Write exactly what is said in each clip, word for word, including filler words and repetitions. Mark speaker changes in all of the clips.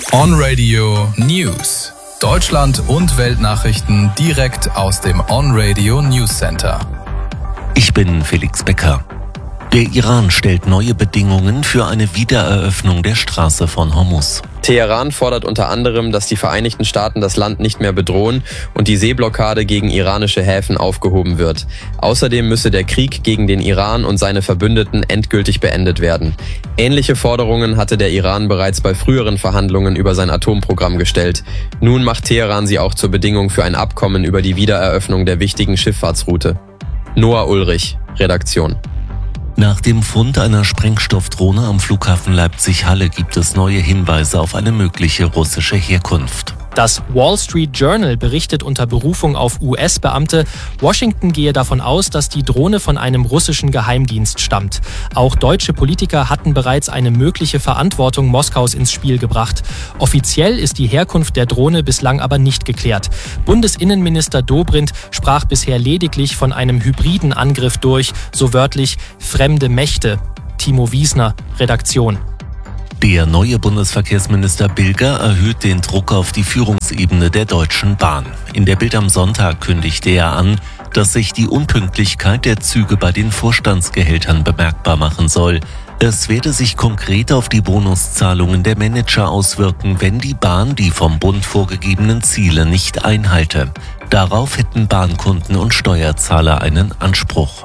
Speaker 1: On Radio News. Deutschland und Weltnachrichten direkt aus dem On Radio News Center.
Speaker 2: Ich bin Felix Becker. Der Iran stellt neue Bedingungen für eine Wiedereröffnung der Straße von Hormuz.
Speaker 3: Teheran fordert unter anderem, dass die Vereinigten Staaten das Land nicht mehr bedrohen und die Seeblockade gegen iranische Häfen aufgehoben wird. Außerdem müsse der Krieg gegen den Iran und seine Verbündeten endgültig beendet werden. Ähnliche Forderungen hatte der Iran bereits bei früheren Verhandlungen über sein Atomprogramm gestellt. Nun macht Teheran sie auch zur Bedingung für ein Abkommen über die Wiedereröffnung der wichtigen Schifffahrtsroute. Noah Ulrich, Redaktion.
Speaker 2: Nach dem Fund einer Sprengstoffdrohne am Flughafen Leipzig-Halle gibt es neue Hinweise auf eine mögliche russische Herkunft.
Speaker 4: Das Wall Street Journal berichtet unter Berufung auf U S-Beamte, Washington gehe davon aus, dass die Drohne von einem russischen Geheimdienst stammt. Auch deutsche Politiker hatten bereits eine mögliche Verantwortung Moskaus ins Spiel gebracht. Offiziell ist die Herkunft der Drohne bislang aber nicht geklärt. Bundesinnenminister Dobrindt sprach bisher lediglich von einem hybriden Angriff durch, so wörtlich fremde Mächte. Timo Wiesner, Redaktion.
Speaker 2: Der neue Bundesverkehrsminister Bilger erhöht den Druck auf die Führungsebene der Deutschen Bahn. In der Bild am Sonntag kündigte er an, dass sich die Unpünktlichkeit der Züge bei den Vorstandsgehältern bemerkbar machen soll. Es werde sich konkret auf die Bonuszahlungen der Manager auswirken, wenn die Bahn die vom Bund vorgegebenen Ziele nicht einhalte. Darauf hätten Bahnkunden und Steuerzahler einen Anspruch.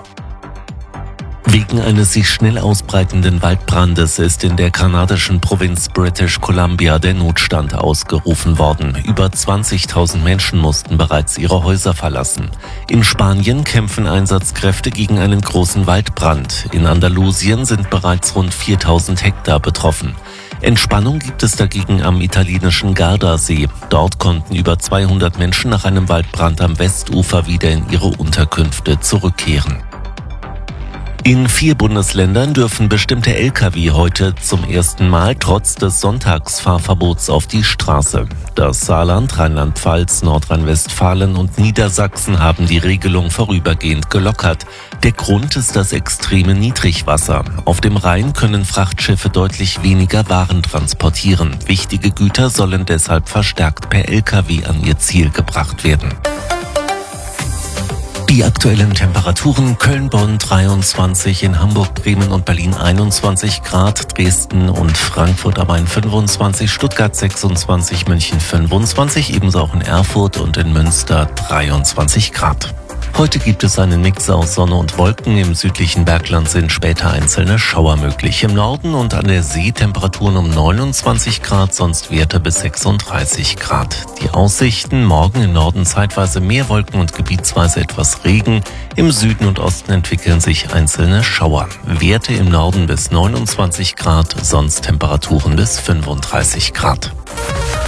Speaker 2: Wegen eines sich schnell ausbreitenden Waldbrandes ist in der kanadischen Provinz British Columbia der Notstand ausgerufen worden. Über zwanzigtausend Menschen mussten bereits ihre Häuser verlassen. In Spanien kämpfen Einsatzkräfte gegen einen großen Waldbrand. In Andalusien sind bereits rund viertausend Hektar betroffen. Entspannung gibt es dagegen am italienischen Gardasee. Dort konnten über zweihundert Menschen nach einem Waldbrand am Westufer wieder in ihre Unterkünfte zurückkehren. In vier Bundesländern dürfen bestimmte L K W heute zum ersten Mal trotz des Sonntagsfahrverbots auf die Straße. Das Saarland, Rheinland-Pfalz, Nordrhein-Westfalen und Niedersachsen haben die Regelung vorübergehend gelockert. Der Grund ist das extreme Niedrigwasser. Auf dem Rhein können Frachtschiffe deutlich weniger Waren transportieren. Wichtige Güter sollen deshalb verstärkt per L K W an ihr Ziel gebracht werden. Die aktuellen Temperaturen: Köln-Bonn dreiundzwanzig, in Hamburg, Bremen und Berlin einundzwanzig Grad, Dresden und Frankfurt am Main fünfundzwanzig, Stuttgart sechsundzwanzig, München fünfundzwanzig, ebenso auch in Erfurt und in Münster dreiundzwanzig Grad. Heute gibt es einen Mix aus Sonne und Wolken. Im südlichen Bergland sind später einzelne Schauer möglich. Im Norden und an der See Temperaturen um neunundzwanzig Grad, sonst Werte bis sechsunddreißig Grad. Die Aussichten: morgen im Norden zeitweise mehr Wolken und gebietsweise etwas Regen. Im Süden und Osten entwickeln sich einzelne Schauer. Werte im Norden bis neunundzwanzig Grad, sonst Temperaturen bis fünfunddreißig Grad.